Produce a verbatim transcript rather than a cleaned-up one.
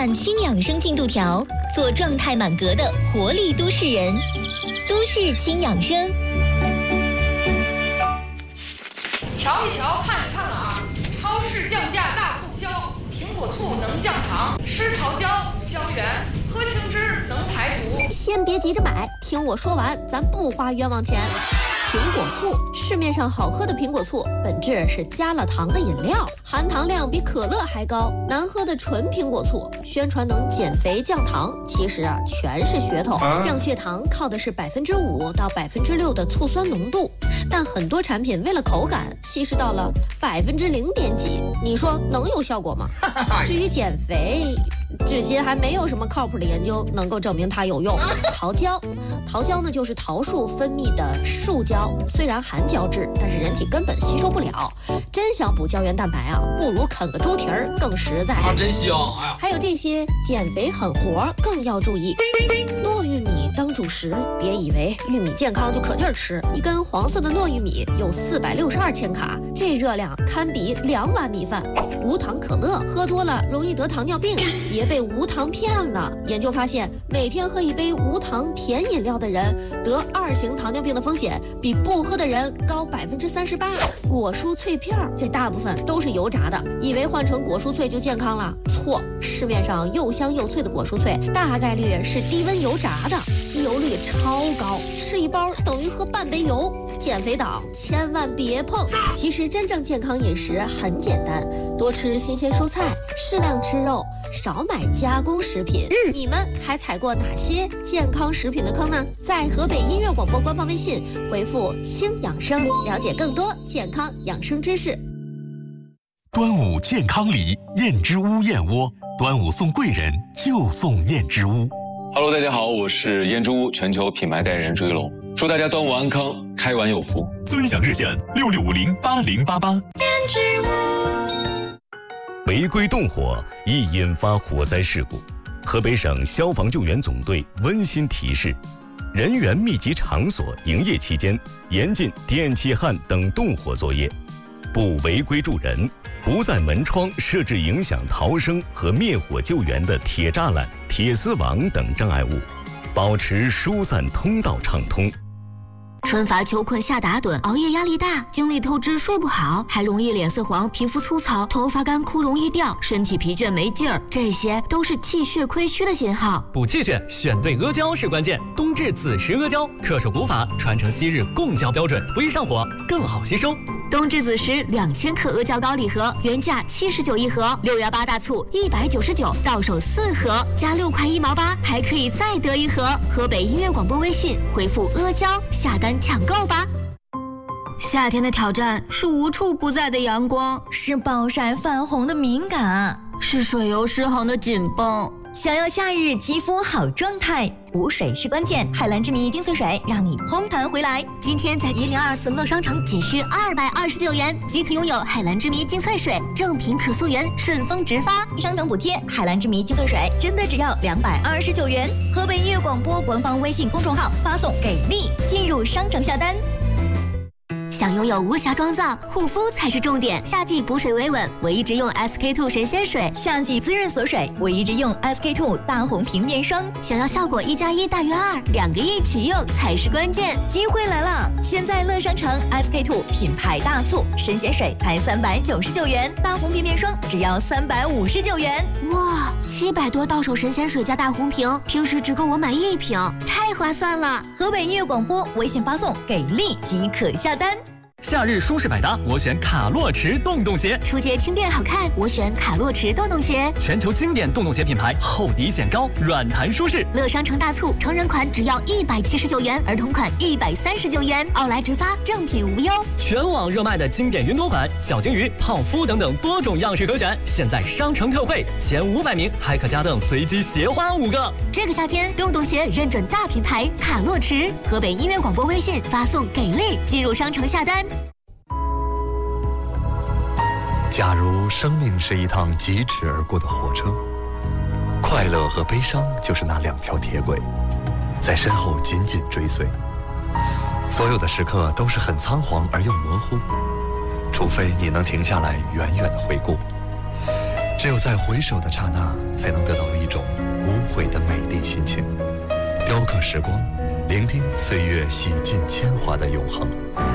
看轻养生进度条，做状态满格的活力都市人。都市轻养生。 瞧一瞧，看一看了啊！超市降价大促销，苹果醋能降糖，吃桃胶无胶原，喝青汁能排毒。 先别急着买，听我说完，咱不花冤枉钱。苹果醋，市面上好喝的苹果醋本质是加了糖的饮料，含糖量比可乐还高。难喝的纯苹果醋宣传能减肥降糖，其实啊全是噱头。降血糖靠的是百分之五到百分之六的醋酸浓度，但很多产品为了口感稀释到了百分之零点几，你说能有效果吗？至于减肥，至今还没有什么靠谱的研究能够证明它有用。桃胶，桃胶呢就是桃树分泌的树胶，虽然含胶质，但是人体根本吸收不了。真想补胶原蛋白啊，不如啃个猪蹄儿更实在。 啊，真香！哎呀， 还有这些减肥狠活更要注意。糯玉米当主食，别以为玉米健康就可劲儿吃。一根黄色的糯玉米有四百六十二千卡，这热量堪比两碗米饭。无糖可乐喝多了容易得糖尿病，别被无糖骗了。研究发现，每天喝一杯无糖甜饮料的人，得二型糖尿病的风险比不喝的人高百分之三十八。果蔬脆片这大部分都是油炸的，以为换成果蔬脆就健康了？错，市面上又香又脆的果蔬脆，大概率是低温油炸的，吸油率超高，吃一包等于喝半杯油。减肥党千万别碰。其实真正健康饮食很简单，多吃新鲜蔬菜，适量吃肉，少买加工食品。嗯、你们还踩过哪些健康食品的坑呢？在河北音乐广播官方微信回复轻养生，了解更多健康养生知识。 端午健康礼，燕之屋燕窝，端午送贵人就送燕之屋。 Hello， 大家好，我是燕之屋全球品牌代言人朱一龙，祝大家端午安康，开完有福。 尊享热线六六五零八零八八。燕之屋。违规动火易引发火灾事故，河北省消防救援总队温馨提示：人员密集场所营业期间，严禁电气焊等动火作业，不违规助人。不在门窗设置影响逃生和灭火救援的铁栅栏、铁丝网等障碍物，保持疏散通道畅通。 春乏秋困夏打盹，熬夜压力大，精力透支睡不好，还容易脸色黄、皮肤粗糙、头发干枯容易掉，身体疲倦没劲儿，这些都是气血亏虚的信号。 补气血，选对阿胶是关键。冬至子时阿胶，恪守古法，传承昔日供胶标准，不易上火，更好吸收。 冬至子时两千克阿胶膏礼盒，原价七十九一盒，六幺八大促一百九十九，到手四盒，加六块一毛八，还可以再得一盒。河北音乐广播微信回复阿胶下单抢购吧。夏天的挑战是无处不在的阳光， 是暴晒泛红的敏感， 是水油失衡的紧绷。 想要夏日肌肤好状态，补水是关键。海蓝之谜精粹水让你烘弹回来。 今天在一零二四乐商城仅需二百二十九元即可拥有海蓝之谜精粹水，正品可溯源，顺丰直发， 商城补贴。海蓝之谜精粹水真的只要两百二十九元。河北音乐广播官方微信公众号发送给力，进入商城下单。 想拥有无瑕妆造，护肤才是重点。夏季补水维稳，我一直用 S K two 神仙水； 夏季滋润锁水，我一直用 S K two 大红瓶面霜。 想要效果一加一大于二，两个一起用才是关键。 机会来了！现在乐商城 S K two 品牌大促，神仙水才三百九十九元，大红瓶面霜只要三百五十九元。 哇，七百多到手神仙水加大红瓶，平时只够我买一瓶，太划算了！ 河北音乐广播微信发送给力即可下单。 夏日舒适百搭，我选卡洛驰洞洞鞋。 出街轻便好看，我选卡洛驰洞洞鞋。 全球经典洞洞鞋品牌，厚底显高，软弹舒适。 乐商城大促，成人款只要一百七十九元，儿童款一百三十九元，奥莱直发，正品无忧。 全网热卖的经典云朵款、小鲸鱼、泡芙等等多种样式可选，现在商城特惠，前五百名还可加赠随机鞋花五个。 这个夏天，洞洞鞋认准大品牌卡洛驰。河北音乐广播微信发送给力，进入商城下单。 假如生命是一趟疾驰而过的火车，快乐和悲伤就是那两条铁轨，在身后紧紧追随。所有的时刻都是很仓皇而又模糊，除非你能停下来远远的回顾，只有在回首的刹那，才能得到一心情，雕刻时光，聆听岁月洗尽铅华的永恒。